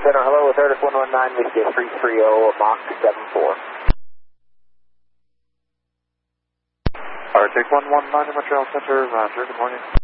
Center, hello, with Arctic 119, Whiskey 330, Mach 74. Arctic 119, Montreal Center, Roger, good morning.